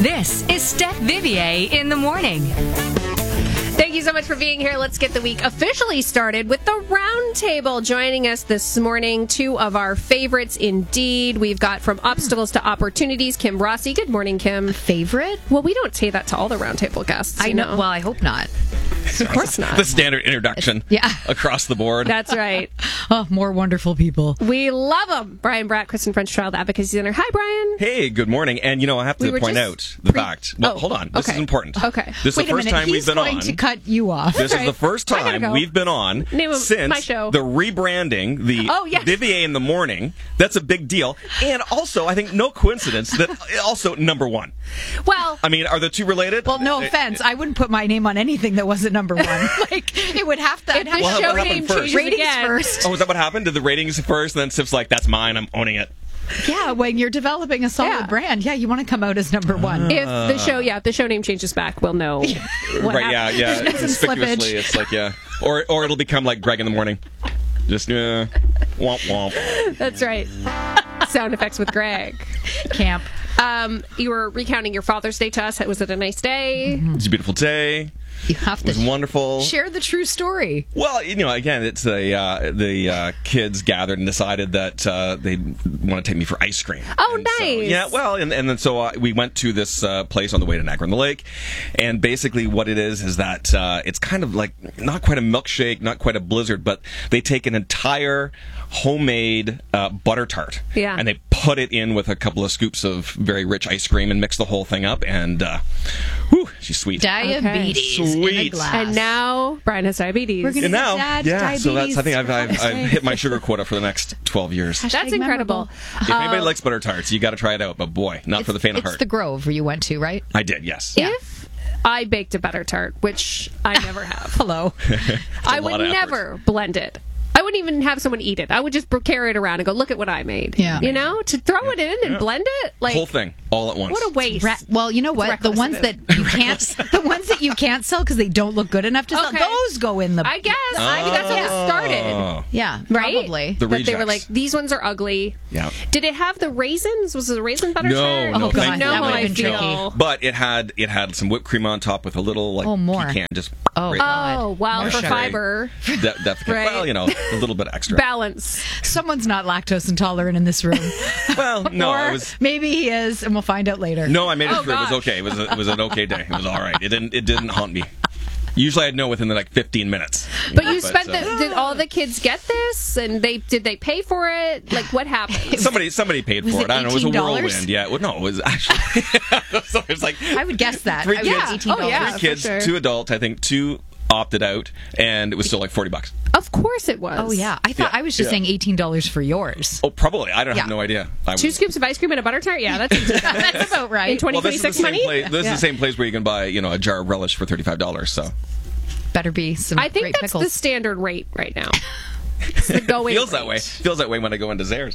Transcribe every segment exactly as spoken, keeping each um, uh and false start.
This is Steph Vivier in the morning. Thank you so much for being here. Let's get the week officially started with the Roundtable. Joining us this morning, two of our favorites indeed. We've got From Obstacles to Opportunities, Kim Rossi. Good morning, Kim. Favorite? Well, we don't say that to all the Roundtable guests. I you know. know. Well, I hope not. Of course not. The standard introduction yeah. across the board. That's right. Oh, more wonderful people. We love them. Brian Bratt, Kristen French, Child Advocacy Center. Hi, Brian. Hey, good morning. And, you know, I have to We were point just out the pre- fact. Well, Oh, hold on. This okay. is important. Okay. This is Wait the a first minute. time He's we've been going on. to cut you off. This right. is the first I gotta time go. we've been on Name of since my show. the rebranding, the Oh, yes. Vivier in the morning. That's a big deal. And also, I think no coincidence that also number one. Well, I mean, are the two related? Well, no Uh, offense. I wouldn't put my name on anything that wasn't number one. Like, it would have to... if I'd have the Well, to show what happened name first? changes ratings again. first. Oh, is that what happened? Did the ratings first, and then Sif's like, that's mine, I'm owning it. Yeah, when you're developing a solid Yeah. brand, yeah, you want to come out as number one. If the show, yeah, if the show name changes back, we'll know. what Right, yeah, happened. yeah. There's been some Conspicuously, slippage. it's like, yeah. Or or it'll become like Greg in the morning. Just, uh, womp womp. That's right. Sound effects with Greg. Camp. Um, you were recounting your Father's Day to us. Was it a nice day? It's a beautiful day. You have It was to wonderful. share the true story. Well, you know, again, it's a, uh, the uh, kids gathered and decided that uh, they want to take me for ice cream. Oh, And so- nice. yeah, well, and, and then so uh, we went to this uh, place on the way to Niagara on the Lake, and basically what it is is that uh, it's kind of like not quite a milkshake, not quite a blizzard, but they take an entire homemade uh, butter tart, Yeah. and they put it in with a couple of scoops of very rich ice cream and mix the whole thing up, and uh, whew, she's sweet. Diabetes in a Sweet. glass. And now Brian has diabetes. We're gonna- And now, Dad, yeah, so that's, I think I've, I've, diabetes. I've hit my sugar quota for the next twelve years. If That's incredible. anybody likes butter tarts, you got to try it out, but boy, not for the faint of It's heart. the Grove where you went to, right? I did, yes. If I baked a butter tart, which I never have, Hello. I a would lot of effort. never blend it. I wouldn't even have someone eat it. I would just carry it around and go, look at what I made. Yeah. You know, to throw it in and blend it, like Whole thing, all at once. what a waste. Ra- well, you know what? The reckless ones of that it. you can't, the ones that you can't sell because they don't look good enough to sell, Okay. those go in the. I guess. I think that's how it started. Oh, Yeah, Right? probably. The But they were rejects. like, these ones are ugly. Yeah. Did it have the raisins? Was it a raisin butter No, tart? no, Oh, God, thank You know that how would've I been tricky. feel. But it had it had some whipped cream on top with a little like Oh, more. pecan just Oh, right- God. Oh, well, More for sugar. fiber, de- definitely. Right. Well, you know, a little bit extra. balance. Someone's not lactose intolerant in this room. Well, no, or I was. maybe he is, and we'll find out later. No, I made it Oh, through. It was gosh. okay. It was a, it was an okay day. It was all right. It didn't it didn't haunt me. Usually, I'd know within the like fifteen minutes. But you spent uh, the, did all the kids get this? And they did they pay for it? Like, what happened? Somebody somebody paid Was for it it. I don't know. It was a eighteen dollars? whirlwind. Yeah. Well, no, it was actually. So it was like I would guess that. Three I would kids. guess eighteen dollars. Oh, yeah. three for kids, sure. two adults. I think two opted out, and it was still like forty bucks. Of course it was. Oh yeah, I thought Yeah. I was just Yeah. saying eighteen dollars for yours. Oh, probably. I don't Yeah. have no idea. I Two was, scoops of ice cream and a butter tart? Yeah, that's That's about right. in twenty well, this is the twenty-six same money? place. This Yeah. is the same place where you can buy, you know, a jar of relish for thirty-five dollars. So Better be some I think great that's pickles. the standard rate right now. It's the going feels that rate. way. Feels that way when I go into Zayre's.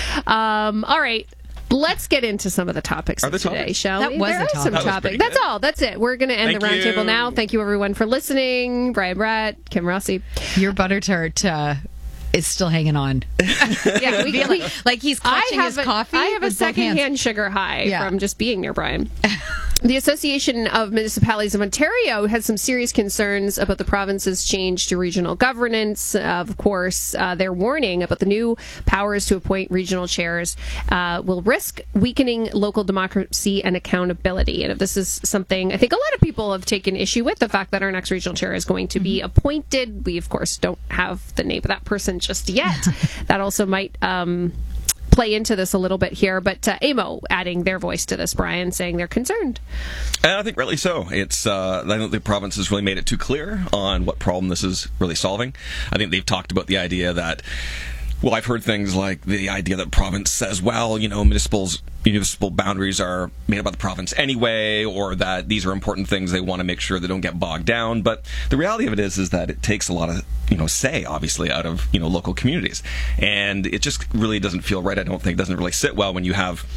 Um, all right. Let's get into some of the topics Are of there today, topics? shall That we? was there a are topic. some That was topics. pretty That's good. all. That's it. We're going to end Thank the roundtable you. now. Thank you, everyone, for listening. Brian Bratt, Kim Rossi. Your butter tart uh, is still hanging on. Yeah, we, Feel we, like, like he's I clutching have his a, coffee. I have a with both hands. secondhand sugar high Yeah. from just being near Brian. The Association of Municipalities of Ontario has some serious concerns about the province's change to regional governance. Uh, of course, uh, they're warning about the new powers to appoint regional chairs uh, will risk weakening local democracy and accountability. And if this is something I think a lot of people have taken issue with, the fact that our next regional chair is going to be appointed. We, of course, don't have the name of that person just yet. That also might... Um, play into this a little bit here, but uh, A M O adding their voice to this, Brian, saying they're concerned. And I think rightly so. It's uh, I don't think the province has really made it too clear on what problem this is really solving. I think they've talked about the idea that, well, I've heard things like the idea that province says, well, you know, municipals municipal boundaries are made up by the province anyway, or that these are important things they want to make sure they don't get bogged down. But the reality of it is, is that it takes a lot of, you know, say, obviously, out of, you know, local communities. And it just really doesn't feel right. I don't think it doesn't really sit well when you have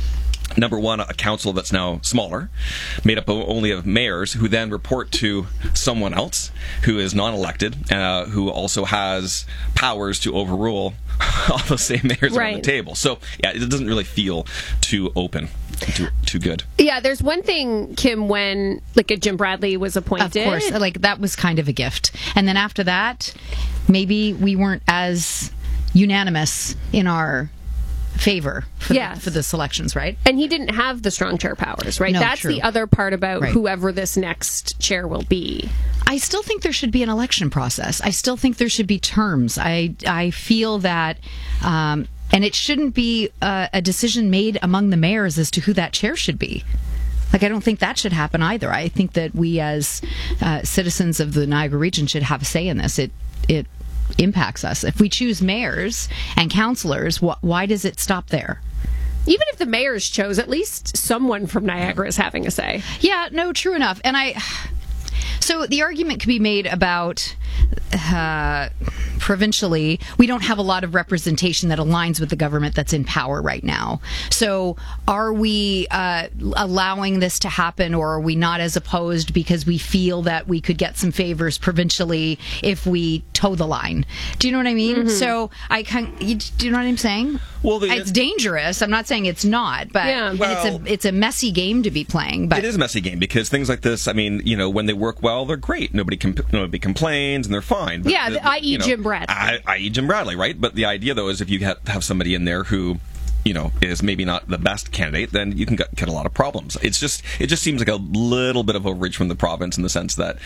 Number one, a council that's now smaller, made up only of mayors who then report to someone else who is non-elected, uh, who also has powers to overrule all the same mayors right. around the table. So, yeah, it doesn't really feel too open, too, too good. Yeah, there's one thing, Kim, when like a Jim Bradley was appointed. Of course, like that was kind of a gift. And then after that, maybe we weren't as unanimous in our favor for, yes. the, for the selections, right? And he didn't have the strong chair powers, right? No, That's true. the other part about right. whoever this next chair will be. I still think there should be an election process. I still think there should be terms. I I feel that, um, and it shouldn't be a, a decision made among the mayors as to who that chair should be. Like, I don't think that should happen either. I think that we as uh, citizens of the Niagara region should have a say in this. It it impacts us. If we choose mayors and councillors, wh- why does it stop there? Even if the mayors chose, at least someone from Niagara is having a say. Yeah, no, true enough. And I... So the argument could be made about uh, provincially, we don't have a lot of representation that aligns with the government that's in power right now. So are we uh, allowing this to happen, or are we not as opposed because we feel that we could get some favors provincially if we toe the line? Do you know what I mean? Mm-hmm. So I can. You, do you know what I'm saying? Well, the, it's dangerous. I'm not saying it's not, but yeah. and well, it's a it's a messy game to be playing. But it is a messy game because things like this, I mean, you know, when they work well, they're great. Nobody comp- nobody complains and they're fine. But yeah, the, that is. You know, Jim Bradley. I, that is. Jim Bradley, right? But the idea, though, is if you have, have somebody in there who, you know, is maybe not the best candidate, then you can get, get a lot of problems. It's just, it just seems like a little bit of overreach from the province in the sense that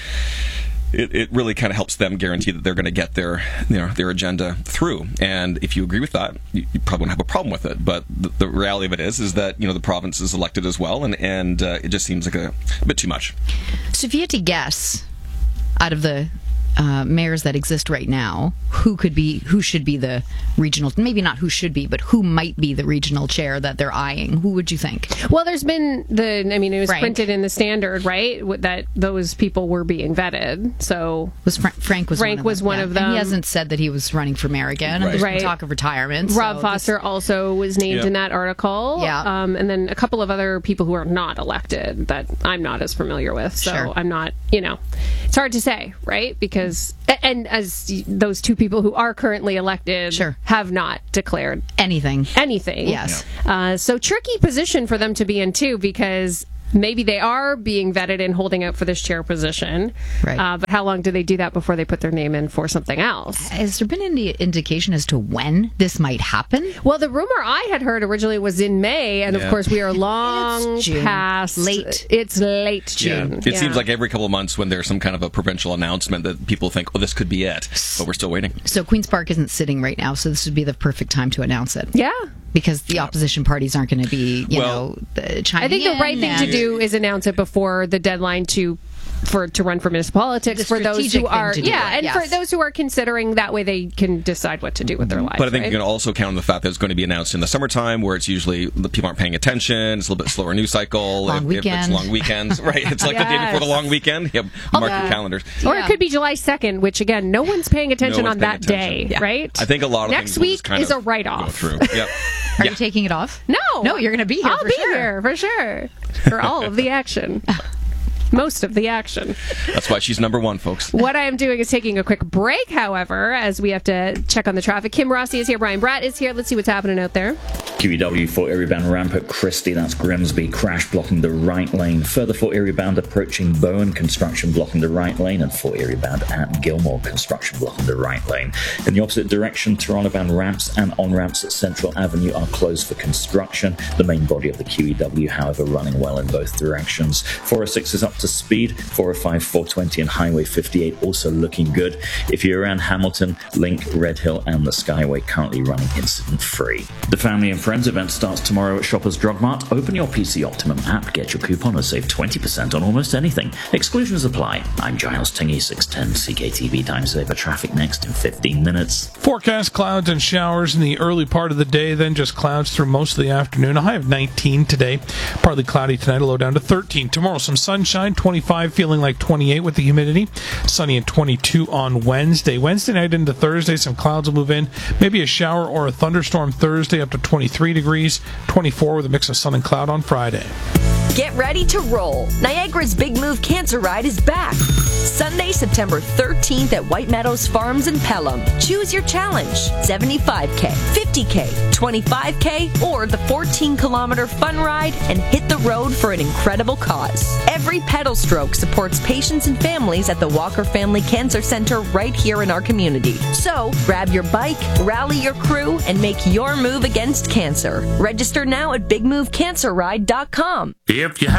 It, it really kind of helps them guarantee that they're going to get their, you know, their agenda through. And if you agree with that, you, you probably won't have a problem with it. But the, the reality of it is, is that, you know, the province is elected as well, and and uh, it just seems like a, a bit too much. So if you had to guess, out of the uh, mayors that exist right now, who could be, who should be the regional, maybe not who should be, but who might be the regional chair that they're eyeing? Who would you think? Well, there's been the, I mean, it was Frank. printed in the Standard, right, that those people were being vetted. So Was Fra- Frank was Frank one of was them, one yeah. of them. And he hasn't said that he was running for mayor again. Right. And there's Right. been talk of retirement. Rob so Foster this- also was named Yeah. in that article. Yeah. Um, and then a couple of other people who are not elected that I'm not as familiar with. So Sure. I'm not, you know, it's hard to say, right? Because, and as those two people who are currently elected Sure. have not declared anything. anything. Yes. Uh, so tricky position for them to be in too, because maybe they are being vetted and holding out for this chair position. Right. Uh, but how long do they do that before they put their name in for something else? Has there been any indication as to when this might happen? Well, the rumor I had heard originally was in May, and of Yeah. course we are long It's June. past Late. It's late Yeah. June. It seems like every couple of months when there's some kind of a provincial announcement that people think, oh, this could be it, but we're still waiting. So Queen's Park isn't sitting right now, so this would be the perfect time to announce it. yeah. Because the opposition parties aren't going to be, you Well, know, uh, chiming I think the in right thing to and- do is announce it before the deadline to for to run for municipal politics The for those strategic who thing are to do yeah, it, and yes. for those who are considering that way they can decide what to do with their lives. But I think right? you can also count on the fact that it's going to be announced in the summertime, where it's usually the people aren't paying attention. It's a little bit slower news cycle. Long if, if weekend. it's long weekends, right? It's like the day before the Yes. long weekend. Yep, mark yeah. your calendars. Or Yeah. it could be July second, which again, no one's paying attention No on one's that paying day, attention. Yeah. right? I think a lot of next things will week just kind is of a write-off. go through. Yep. Are Yeah. you taking it off? No, No, you're going to be here I'll for be sure. here for sure for all of the action. Most of the action. That's why she's number one, folks. What I am doing is taking a quick break, however, as we have to check on the traffic. Kim Rossi is here. Brian Bratt is here. Let's see what's happening out there. Q E W for Erie Bound ramp at Christie, that's Grimsby, crash blocking the right lane. Further for Erie Bound approaching Bowen, construction blocking the right lane, and for Erie Bound at Gilmore, construction blocking the right lane. In the opposite direction, Toronto bound ramps and on-ramps at Central Avenue are closed for construction. The main body of the Q E W, however, running well in both directions. four oh six is up to speed, four oh five, four twenty and Highway fifty-eight also looking good. If you're around Hamilton, Link, Red Hill and the Skyway currently running incident-free. The Family and Friends event starts tomorrow at Shoppers Drug Mart. Open your P C Optimum app, get your coupon and save twenty percent on almost anything. Exclusions apply. I'm Giles Tingy, six ten C K T V. Time saver traffic next in fifteen minutes. Forecast clouds and showers in the early part of the day, then just clouds through most of the afternoon. A high of nineteen today. Partly cloudy tonight, a low down to thirteen. Tomorrow, some sunshine. twenty-nine, twenty-five feeling like twenty-eight with the humidity. Sunny and twenty-two on Wednesday. Wednesday night into Thursday, some clouds will move in. Maybe a shower or a thunderstorm Thursday up to twenty-three degrees. twenty-four with a mix of sun and cloud on Friday. Get ready to roll. Niagara's Big Move Cancer Ride is back. Sunday, September thirteenth at White Meadows Farms in Pelham. Choose your challenge. seventy-five K, fifty K, twenty-five K, or the fourteen kilometer fun ride and hit the road for an incredible cause. Every pedal stroke supports patients and families at the Walker Family Cancer Center right here in our community. So, grab your bike, rally your crew, and make your move against cancer. Register now at big move cancer ride dot com. If you have